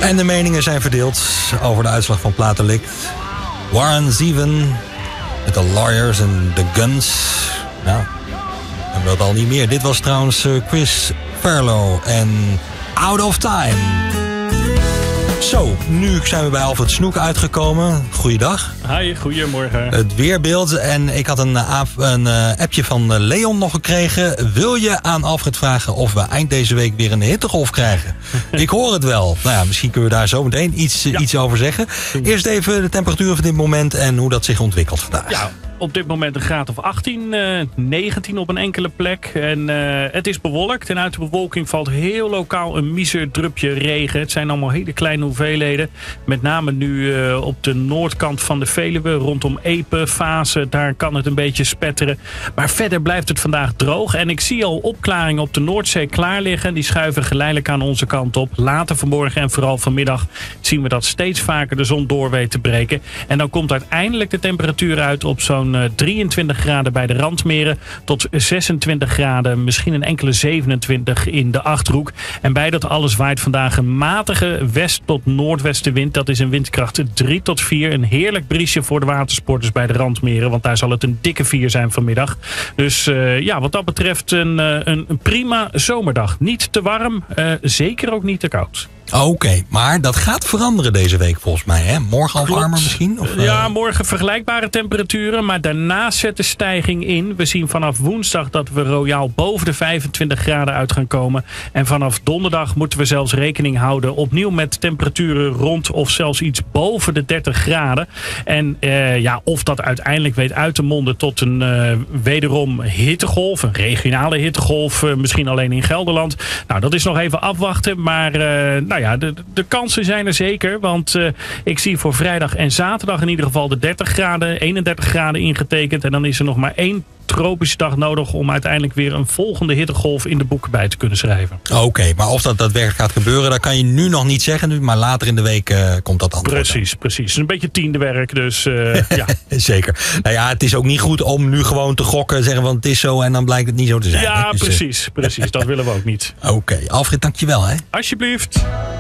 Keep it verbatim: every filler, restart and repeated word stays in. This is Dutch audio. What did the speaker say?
En de meningen zijn verdeeld over de uitslag van Platelicht. Warren Zevon met de Lawyers en de Guns. Nou, hebben we dat al niet meer. Dit was trouwens Chris Farlow en Out of Time. Zo, nu zijn we bij Alfred Snoek uitgekomen. Goeiedag. Hi, goedemorgen. Het weerbeeld. En ik had een, een uh, appje van Leon nog gekregen. Wil je aan Alfred vragen of we eind deze week weer een hittegolf krijgen? Ik hoor het wel. Nou ja, misschien kunnen we daar zo meteen iets, ja. iets over zeggen. Eerst even de temperatuur van dit moment en hoe dat zich ontwikkelt vandaag. Ja. Op dit moment een graad of achttien, uh, negentien op een enkele plek. En uh, het is bewolkt. En uit de bewolking valt heel lokaal een miser drupje regen. Het zijn allemaal hele kleine hoeveelheden. Met name nu uh, op de noordkant van de Veluwe, rondom Epe, Vaassen. Daar kan het een beetje spetteren. Maar verder blijft het vandaag droog. En ik zie al opklaringen op de Noordzee klaar liggen. Die schuiven geleidelijk aan onze kant op. Later vanmorgen en vooral vanmiddag zien we dat steeds vaker de zon door weet te breken. En dan komt uiteindelijk de temperatuur uit op zo'n drieëntwintig graden bij de Randmeren tot zesentwintig graden, misschien een enkele zevenentwintig in de Achterhoek. En bij dat alles waait vandaag een matige west- tot noordwestenwind. Dat is een windkracht drie tot vier. Een heerlijk briesje voor de watersporters bij de Randmeren, want daar zal het een dikke vier zijn vanmiddag. Dus uh, ja, wat dat betreft een, een, een prima zomerdag. Niet te warm, uh, zeker ook niet te koud. Oké, okay, maar dat gaat veranderen deze week volgens mij, hè? Morgen al warmer misschien? Of, uh... Ja, morgen vergelijkbare temperaturen, maar daarna zet de stijging in. We zien vanaf woensdag dat we royaal boven de vijfentwintig graden uit gaan komen. En vanaf donderdag moeten we zelfs rekening houden opnieuw met temperaturen rond of zelfs iets boven de dertig graden. En uh, ja, of dat uiteindelijk weet uit te monden tot een uh, wederom hittegolf, een regionale hittegolf, uh, misschien alleen in Gelderland. Nou, dat is nog even afwachten, maar uh, nou ja, de, de kansen zijn er zeker. Want uh, ik zie voor vrijdag en zaterdag in ieder geval de dertig graden, eenendertig graden ingetekend. En dan is er nog maar één tropische dag nodig om uiteindelijk weer een volgende hittegolf in de boeken bij te kunnen schrijven. Oké, okay, maar of dat daadwerkelijk gaat gebeuren, dat kan je nu nog niet zeggen. Maar later in de week uh, komt dat antwoord. Precies, aan. precies. Een beetje tiende werk, dus uh, ja. Zeker. Nou ja, het is ook niet goed om nu gewoon te gokken, zeggen van het is zo en dan blijkt het niet zo te zijn. Ja, dus, precies, precies. Dat willen we ook niet. Oké, okay. Alfred, dankjewel hè. Alsjeblieft.